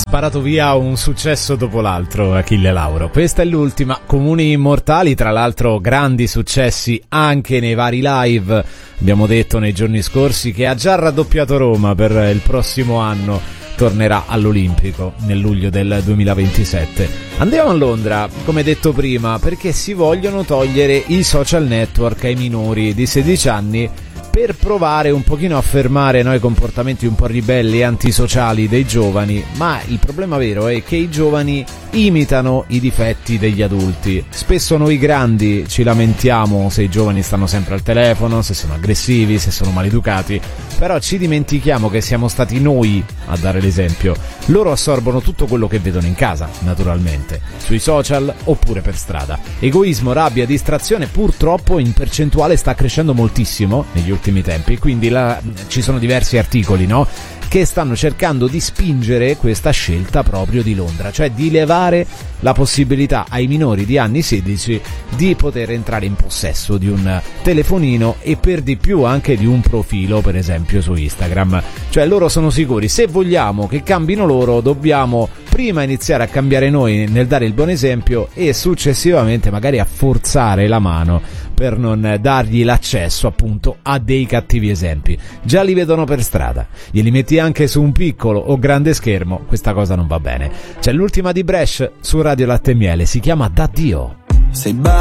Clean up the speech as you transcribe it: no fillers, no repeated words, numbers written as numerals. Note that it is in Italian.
Sparato via un successo dopo l'altro, Achille Lauro. Questa è l'ultima, Comuni Immortali, tra l'altro grandi successi anche nei vari live. Abbiamo detto nei giorni scorsi che ha già raddoppiato Roma per il prossimo anno, tornerà all'Olimpico nel luglio del 2027. Andiamo a Londra, come detto prima, perché si vogliono togliere i social network ai minori di 16 anni per provare un pochino a fermare i comportamenti un po' ribelli e antisociali dei giovani, ma il problema vero è che i giovani imitano i difetti degli adulti. Spesso noi grandi ci lamentiamo se i giovani stanno sempre al telefono, se sono aggressivi, se sono maleducati, però ci dimentichiamo che siamo stati noi a dare l'esempio. Loro assorbono tutto quello che vedono in casa, naturalmente, sui social oppure per strada. Egoismo, rabbia, distrazione purtroppo in percentuale sta crescendo moltissimo negli ultimi tempi, quindi ci sono diversi articoli, che stanno cercando di spingere questa scelta proprio di Londra, cioè di levare la possibilità ai minori di anni 16 di poter entrare in possesso di un telefonino e per di più anche di un profilo, per esempio su Instagram. Cioè loro sono sicuri, se vogliamo che cambino loro dobbiamo prima iniziare a cambiare noi nel dare il buon esempio e successivamente magari a forzare la mano per non dargli l'accesso appunto a dei cattivi esempi. Già li vedono per strada, glieli metti anche su un piccolo o grande schermo, questa cosa non va bene. C'è l'ultima di Bresh su Radio Latte e Miele, si chiama Da Dio.